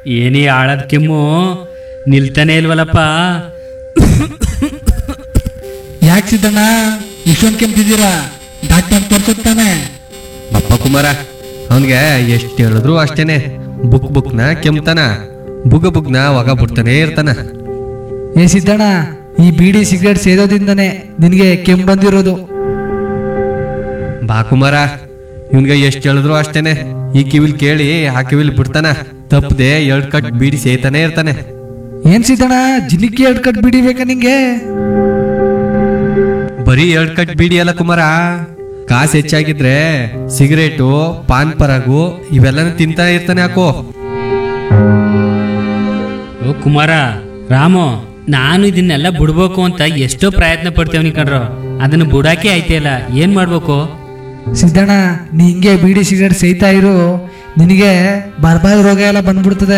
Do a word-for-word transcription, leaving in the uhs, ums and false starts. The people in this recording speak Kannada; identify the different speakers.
Speaker 1: ಏನೇ ಆಳದ ಕೆಮ್ಮು ನಿಲ್ತಾನೆ ಇಲ್ವಲ್ಲಪ್ಪ.
Speaker 2: ಯಾಕೆ ಸಿದ್ದಣ್ಣ ಇಷ್ಟೊಂದು ಕೆಮ್ತಿದ್ದೀರಾ? ಡಾಕ್ಟರ್ ತೋರ್ಸುತ್ತಾನೆ.
Speaker 3: ಬಪ್ಪ ಕುಮಾರ, ಅವನ್ಗೆ ಎಷ್ಟು ಹೇಳಿದ್ರು ಅಷ್ಟೇನೆ. ಬುಕ್ ಬುಕ್ನ ಕೆಮ್ತಾನ, ಬುಗ ಬುಗ್ನ ಒಗ ಬಿಡ್ತಾನೆ ಇರ್ತಾನ.
Speaker 2: ಏ ಸಿದ್ದಣ್ಣ, ಈ ಬೀಡಿ ಸಿಗರೇಟ್ ಸೇದೋದಿಂದನೇ ನಿನಗೆ ಕೆಮ್ಮು ಬಂದಿರೋದು.
Speaker 3: ಬಾ ಕುಮಾರ, ಇವನ್ಗೆ ಎಷ್ಟು ಹೇಳಿದ್ರು ಅಷ್ಟೇನೆ. ಈ ಕಿವಿಲ್ ಕೇಳಿ ಆ ಕಿವಿಲ್ ಬಿಡ್ತಾನ, ತಪ್ಪದೆ ಎರಡ್ ಕಟ್ ಬೀಡಿ ಸೇತಾನೆ ಇರ್ತಾನೆ.
Speaker 2: ಏನ್ ಸಿದ್ದಣ್ಣ, ಜಿಲಿಕಿ ಎರಡು ಕಟ್ ಬೀಡಿ ಬೇಕಾ ನಿಂಗೆ?
Speaker 3: ಬರೀ ಎರಡ್ ಕಟ್ ಬೀಡಿ ಅಲ್ಲ ಕುಮಾರ, ಕಾಸು ಹೆಚ್ಚಾಗಿದ್ರೆ ಸಿಗರೇಟು, ಪಾನ್ ಪರಾಗು ಇವೆಲ್ಲನೂ ತಿಂತಾನೆ ಇರ್ತಾನೆ. ಹಾಕೋ
Speaker 1: ಓ ಕುಮಾರ, ರಾಮು, ನಾನು ಇದನ್ನೆಲ್ಲ ಬಿಡ್ಬೇಕು ಅಂತ ಎಷ್ಟೋ ಪ್ರಯತ್ನ ಪಡ್ತೇವನಿ ಕಣ್ರು, ಅದನ್ನು ಬಿಡಾಕೆ ಆಯ್ತಿಲ್ಲ. ಏನ್ ಮಾಡ್ಬೇಕು?
Speaker 2: ಸಿದ್ದಣ್ಣ, ನೀ ಹಿಂಗೆ ಬೀಡಿ ಸಿಗರೇಟ್ ಸೇಯ್ತಾ ಇರು, ನಿನಗೆ ಬರ್ಬಾದ್ ರೋಗ ಎಲ್ಲ ಬಂದ್ಬಿಡ್ತದೆ.